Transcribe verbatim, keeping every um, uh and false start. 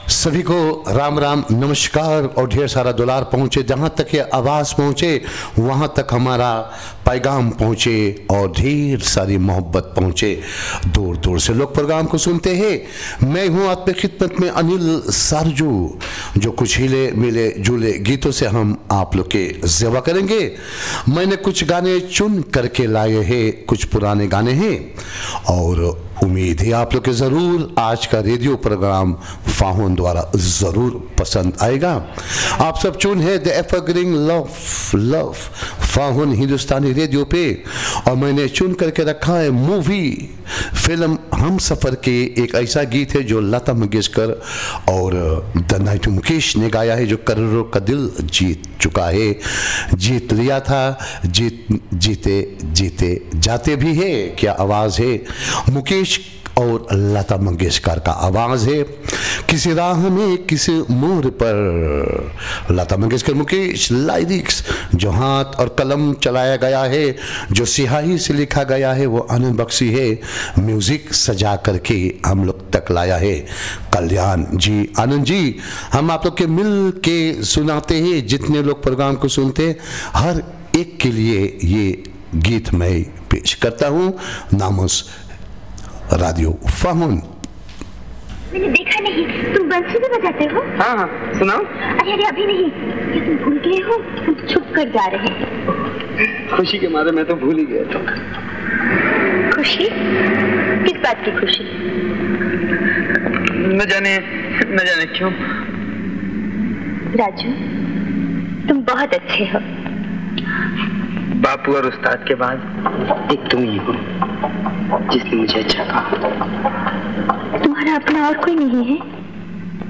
सभी को राम राम नमस्कार और ढेर सारा दुलार पहुँचे। जहाँ तक ये आवाज़ पहुँचे वहाँ तक हमारा पैगाम पहुँचे और ढेर सारी मोहब्बत पहुँचे। दूर दूर से लोग प्रोग्राम को सुनते हैं। मैं हूँ आपके खिदमत में अनिल सारजू, जो कुछ हिले मिले जुले गीतों से हम आप लोग के सेवा करेंगे। मैंने कुछ गाने चुन करके लाए हैं, कुछ पुराने गाने हैं और उम्मीद है आप लोग के ज़रूर आज का रेडियो प्रोग्राम फाहुन द्वारा ज़रूर पसंद आएगा। आप सब चुन है the evergreen love love फाहुन Hindustani radio पे, और मैंने चुन करके रखा है मूवी फिल्म हम सफ़र के एक ऐसा गीत है जो लता मंगेशकर और द नाइट मुकेश ने गाया है, जो करोड़ों का दिल जीत चुका है, जीत लिया था, जीत जीते जीते जाते भी है। क्या आवाज़ है मुकेश और लता मंगेशकर का आवाज़ है। किसी राह में किसी मोड़ पर लता मंगेशकर मुकेश लाइरिक्स, जो हाथ और कलम चलाया गया है, जो सिहाई से लिखा गया है वो आनंद बख्शी है, म्यूज़िक सजा करके हम लोग तक लाया है कल्याण जी। आनंद जी, हम आप लोग के मिल के सुनाते हैं, जितने लोग प्रोग्राम को सुनते हर एक के लिए ये गीत मैं पेश करता हूँ। नामोस रेडियो फाहुन। मैंने देखा नहीं, तुम बंसी भी बजाते हो? हाँ हाँ सुनाओ। अरे अरे अभी नहीं, ये तुम भूल गए हो, तुम छुप कर जा रहे हैं। खुशी के मारे मैं तो भूल ही गया था। खुशी? किस बात की खुशी? न जाने न जाने क्यों। राजू, तुम बहुत अच्छे हो। बापू और उस्ताद के बाद एक तुम ही हो जिसने मुझे अच्छा कहा। तुम्हारा अपना और कोई नहीं है?